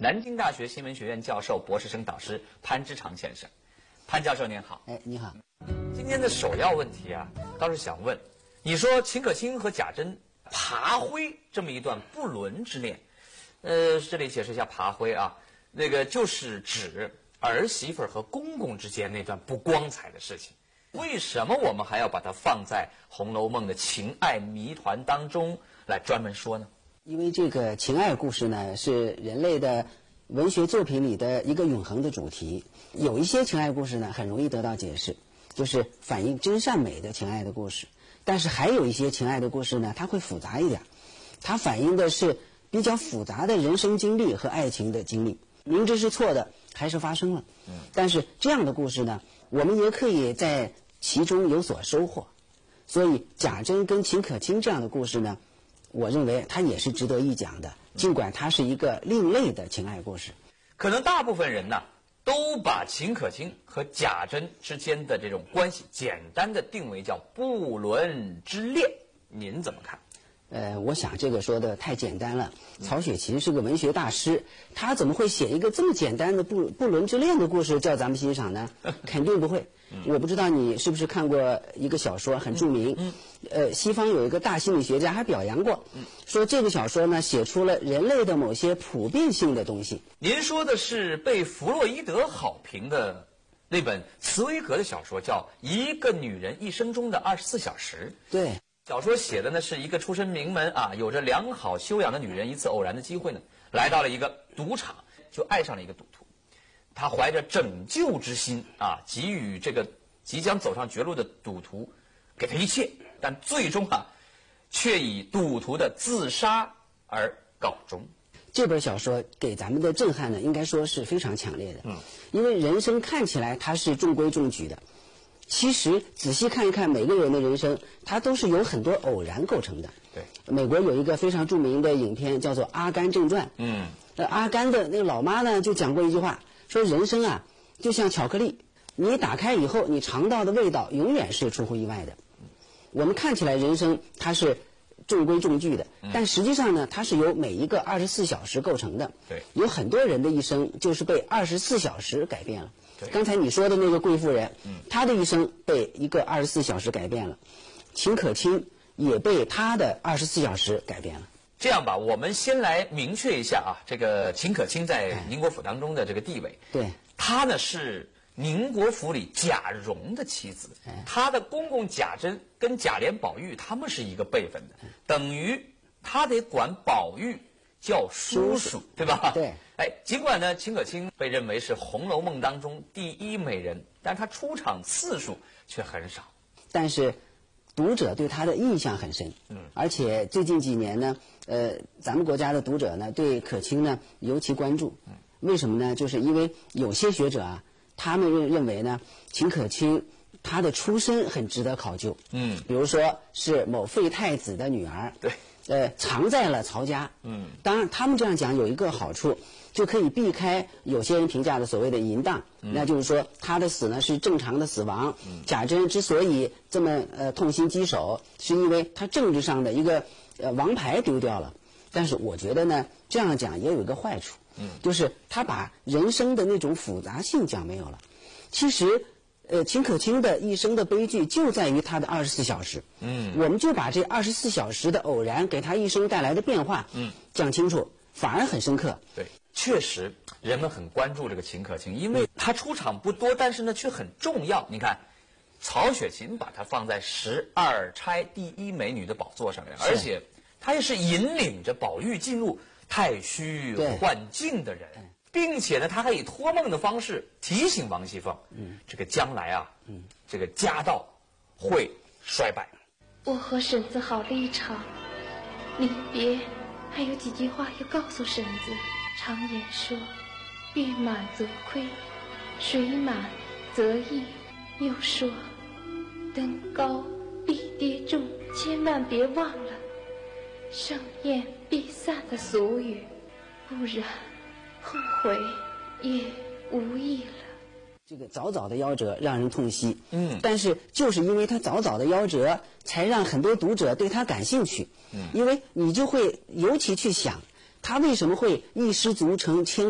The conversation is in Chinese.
南京大学新闻学院教授、博士生导师潘之常先生。潘教授您好。 你好。 今天的首要问题啊，倒是想问，你说秦可卿和贾珍爬灰这么一段不伦之恋，这里解释一下爬灰啊，那个就是指儿媳妇和公公之间那段不光彩的事情。为什么我们还要把它放在《红楼梦》的情爱谜团当中来专门说呢？ 因为这个情爱故事呢，是人类的文学作品里的一个永恒的主题。有一些情爱故事呢，很容易得到解释，就是反映真善美的情爱的故事。但是还有一些情爱的故事呢，它会复杂一点，它反映的是比较复杂的人生经历和爱情的经历，明知是错的，还是发生了。但是这样的故事呢，我们也可以在其中有所收获。所以贾珍跟秦可卿这样的故事呢，我认为它也是值得一讲的，尽管它是一个另类的情爱故事。 可能大部分人呢，都把秦可卿和贾珍之间的这种关系简单的定为叫不伦之恋，您怎么看？ 我想这个说的太简单了。曹雪芹是个文学大师，他怎么会写一个这么简单的不伦之恋的故事叫咱们欣赏呢？肯定不会。我不知道你是不是看过一个小说很著名，西方有一个大心理学家还表扬过，说这个小说呢写出了人类的某些普遍性的东西。 您说的是被弗洛伊德好评的那本茨威格的小说，叫《一个女人一生中的24小时》。 对。 小说写的呢是一个出身名门啊，有着良好修养的女人，一次偶然的机会呢，来到了一个赌场，就爱上了一个赌徒。她怀着拯救之心啊，给予这个即将走上绝路的赌徒给他一切，但最终啊，却以赌徒的自杀而告终。 这本小说给咱们的震撼呢，应该说是非常强烈的。因为人生看起来它是中规中矩的，其实仔细看一看每个人的人生，它都是由很多偶然构成的。 对， 美国有一个非常著名的影片叫做《阿甘正传》。阿甘的那个老妈呢就讲过一句话，说人生啊就像巧克力，你打开以后，你尝到的味道永远是出乎意外的。我们看起来人生它是中规中矩的，但实际上呢，它是由每一个24小时构成的。 对， 有很多人的一生就是被24小时改变了。 对， 刚才你说的那个贵妇人，她的一生被一个24小时改变了。秦可卿也被她的24小时改变了。 这样吧，我们先来明确一下啊，这个秦可卿在宁国府当中的这个地位。 对， 她呢是宁国府里贾蓉的妻子，她的公公贾珍跟贾琏、宝玉他们是一个辈分的，等于她得管宝玉叫叔叔，对吧？ 对。 尽管呢，秦可卿被认为是《红楼梦》当中第一美人，但她出场次数却很少。 但是读者对她的印象很深。而且最近几年呢，咱们国家的读者呢对可卿呢尤其关注。为什么呢？就是因为有些学者啊，他们认为呢，秦可卿她的出身很值得考究。比如说是某废太子的女儿。 对。 藏在了曹家。当然他们这样讲有一个好处，就可以避开有些人评价的所谓的淫荡。那就是说他的死呢是正常的死亡。贾珍之所以这么痛心疾首，是因为他政治上的一个王牌丢掉了。但是我觉得呢，这样讲也有一个坏处，就是他把人生的那种复杂性讲没有了。其实秦可卿的一生的悲剧就在于他的24小时。我们就把这24小时的偶然给他一生带来的变化讲清楚，反而很深刻。 对，确实人们很关注这个秦可卿，因为他出场不多，但是呢却很重要。你看曹雪芹把他放在12钗第一美女的宝座上面，而且他也是引领着宝玉进入太虚幻境的人，并且呢他还以托梦的方式提醒王熙凤，这个将来啊，这个家道会衰败。 我和婶子好了一场，临别还有几句话要告诉婶子。常言说，月满则亏，水满则溢。又说，登高必跌重，千万别忘了盛宴必散的俗语，不然后悔也无益了。 这个早早的夭折让人痛惜。但是就是因为他早早的夭折，才让很多读者对他感兴趣。因为你就会尤其去想，他为什么会一失足成千